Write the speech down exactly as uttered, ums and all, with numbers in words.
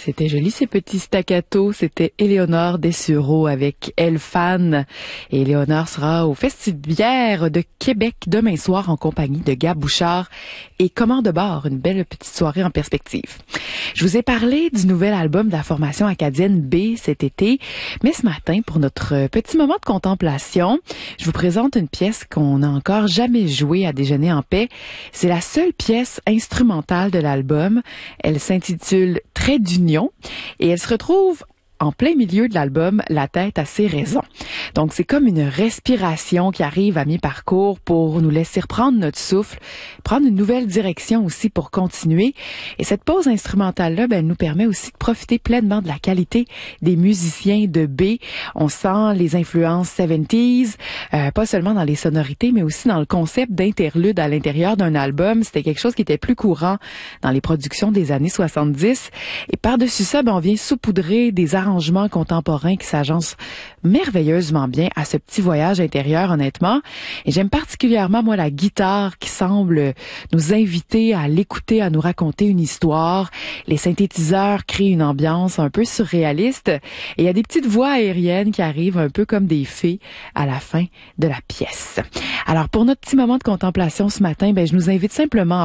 C'était joli ces petits staccato. C'était Éléonore Dessureau avec Elle Fan. Et Éléonore sera au Festivière de Québec demain soir en compagnie de Gab Bouchard et Commande de bord. Une belle petite soirée en perspective. Je vous ai parlé du nouvel album de la formation acadienne B cet été, mais ce matin, pour notre petit moment de contemplation, je vous présente une pièce qu'on n'a encore jamais jouée à Déjeuner en paix. C'est la seule pièce instrumentale de l'album. Elle s'intitule Trait d'union et elle se retrouve en plein milieu de l'album La tête à ses raisons. Donc, c'est comme une respiration qui arrive à mi-parcours pour nous laisser reprendre notre souffle, prendre une nouvelle direction aussi pour continuer. Et cette pause instrumentale-là, ben, elle nous permet aussi de profiter pleinement de la qualité des musiciens de B. On sent les influences soixante-dix, euh, pas seulement dans les sonorités, mais aussi dans le concept d'interlude à l'intérieur d'un album. C'était quelque chose qui était plus courant dans les productions des années soixante-dix. Et par-dessus ça, ben, on vient saupoudrer des arrangements contemporains qui s'agencent merveilleusement bien à ce petit voyage intérieur, honnêtement. Et j'aime particulièrement, moi, la guitare qui semble nous inviter à l'écouter, à nous raconter une histoire. Les synthétiseurs créent une ambiance un peu surréaliste. Et il y a des petites voix aériennes qui arrivent un peu comme des fées à la fin de la pièce. Alors, pour notre petit moment de contemplation ce matin, ben, je nous invite simplement